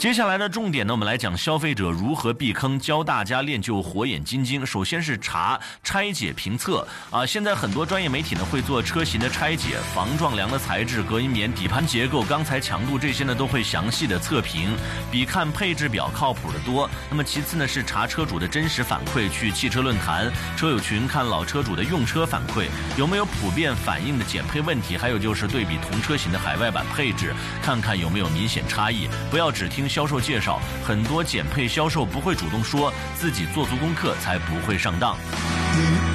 接下来的重点呢，我们来讲消费者如何避坑，教大家练就火眼金睛。首先是查拆解评测啊，现在很多专业媒体呢会做车型的拆解，防撞梁的材质、隔音棉、底盘结构、钢材强度这些呢都会详细的测评，比看配置表靠谱的多。那么其次呢是查车主的真实反馈，去汽车论坛、车友群看老车主的用车反馈，有没有普遍反映的减配问题，还有就是对比同车型的海外版配置，看看有没有明显差异。不要只听销售介绍，很多减配销售不会主动说，自己做足功课才不会上当。